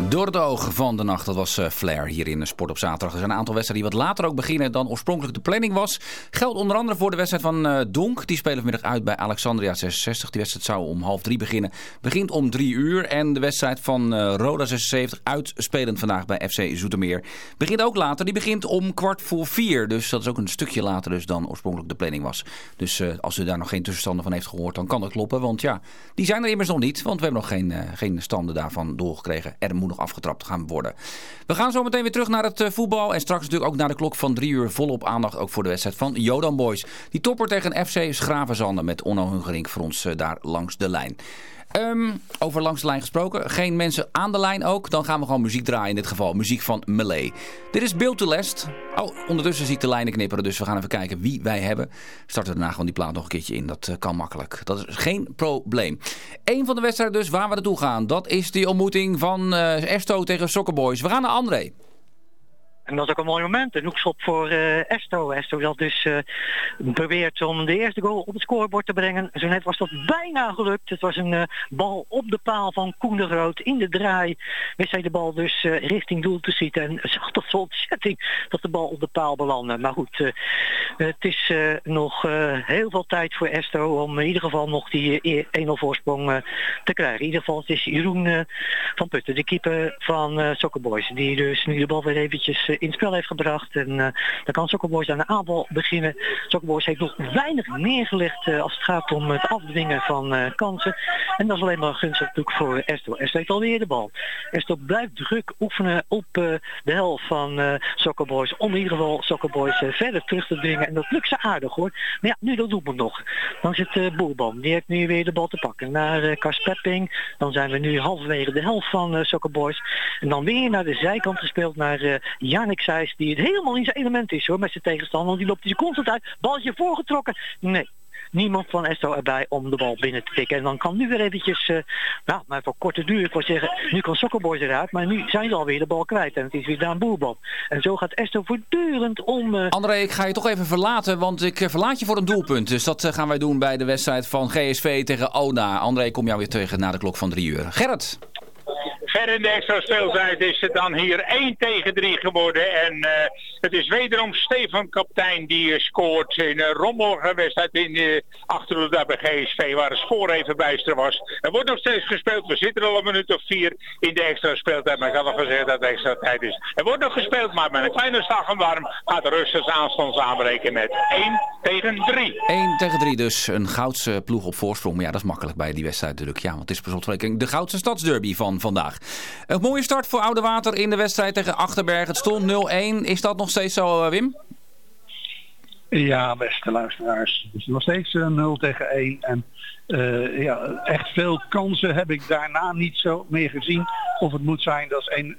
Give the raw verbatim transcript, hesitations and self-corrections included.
Door de ogen van de nacht, dat was uh, Flair hier in Sport op Zaterdag. Er zijn een aantal wedstrijden die wat later ook beginnen dan oorspronkelijk de planning was. Geldt onder andere voor de wedstrijd van uh, Donk. Die spelen vanmiddag uit bij Alexandria zesenzestig. Die wedstrijd zou om half drie beginnen. Begint om drie uur. En de wedstrijd van uh, Roda zesenzeventig, uitspelend vandaag bij F C Zoetermeer, begint ook later. Die begint om kwart voor vier. Dus dat is ook een stukje later dus dan oorspronkelijk de planning was. Dus uh, als u daar nog geen tussenstanden van heeft gehoord, dan kan dat kloppen. Want ja, die zijn er immers nog niet. Want we hebben nog geen, uh, geen standen daarvan doorgekregen. Er moet nog afgetrapt gaan worden. We gaan zo meteen weer terug naar het uh, voetbal. En straks natuurlijk ook naar de klok van drie uur volop aandacht ook voor de wedstrijd van Jodan Boys. Die topper tegen F C Schravenzande met Onno Hungerink voor ons uh, daar langs de lijn. Um, over langs de lijn gesproken. Geen mensen aan de lijn ook. Dan gaan we gewoon muziek draaien in dit geval. Muziek van Melee. Dit is Built to Last. Oh, ondertussen zie ik de lijnen knipperen. Dus we gaan even kijken wie wij hebben. Starten daarna gewoon die plaat nog een keertje in. Dat uh, kan makkelijk. Dat is geen probleem. Eén van de wedstrijden dus waar we naartoe gaan. Dat is die ontmoeting van uh, Esto tegen Soccer Boys. We gaan naar André. En dat is ook een mooi moment. Een hoekschop voor uh, Esto. Esto dat dus uh, probeert om de eerste goal op het scorebord te brengen. Zo net was dat bijna gelukt. Het was een uh, bal op de paal van Koen de Groot. In de draai wist hij de bal dus uh, richting doel te schieten. En zag tot zijn ontzetting dat de bal op de paal belandde. Maar goed, uh, het is uh, nog uh, heel veel tijd voor Esto om in ieder geval nog die uh, één nul voorsprong uh, te krijgen. In ieder geval het is Jeroen uh, van Putten, de keeper van uh, Soccer Boys. Die dus nu de bal weer eventjes uh, in het spel heeft gebracht. En uh, dan kan Soccer Boys aan de aanval beginnen. Soccer Boys heeft nog weinig neergelegd uh, als het gaat om het afdwingen van uh, kansen. En dat is alleen maar gunstig natuurlijk voor Esto. Esto heeft alweer de bal. Esto blijft druk oefenen op uh, de helft van uh, Soccer Boys. Om in ieder geval Soccer Boys uh, verder terug te dwingen. En dat lukt ze aardig hoor. Maar ja, nu dat doet men nog. Dan zit uh, Boerboom. Die heeft nu weer de bal te pakken. Naar uh, Kars Pepping. Dan zijn we nu halverwege de helft van uh, Soccer Boys. En dan weer naar de zijkant gespeeld naar uh, Jannik Seijs, die het helemaal in zijn element is hoor, met zijn tegenstander. Want die loopt hij constant uit. Balletje voorgetrokken. Nee. Niemand van Esto erbij om de bal binnen te tikken. En dan kan nu weer eventjes, uh, nou, maar voor korte duur, ik wil zeggen, nu kan Soccer Boys eruit, maar nu zijn ze alweer de bal kwijt. En het is weer Daan Boerbal. En zo gaat Esto voortdurend om... Uh... André, ik ga je toch even verlaten, want ik uh, verlaat je voor een doelpunt. Dus dat uh, gaan wij doen bij de wedstrijd van G S V tegen Oda. André, ik kom jou weer tegen na de klok van drie uur. Gerrit. Ver in de extra speeltijd is het dan hier één tegen drie geworden. En uh, het is wederom Stefan Kaptein die uh, scoort in een rommelige wedstrijd in uh, Achterhoede daar bij G S V, waar het spoor even bijster was. Er wordt nog steeds gespeeld. We zitten al een minuut of vier in de extra speeltijd. Maar ik had al gezegd dat het extra tijd is. Er wordt nog gespeeld, maar met een kleine slag en warm gaat de rusters aanstonds aanbreken met één tegen drie. één tegen drie dus. Een goudse ploeg op voorsprong. Maar ja, dat is makkelijk bij die wedstrijd natuurlijk. Ja, want het is per slotverrekening de goudse stadsderby van vandaag. Een mooie start voor Oudewater in de wedstrijd tegen Achterberg. Het stond nul één. Is dat nog steeds zo, Wim? Ja, beste luisteraars. Het is nog steeds uh, nul tegen één. En uh, ja, echt veel kansen heb ik daarna niet zo meer gezien. Of het moet zijn dat ze een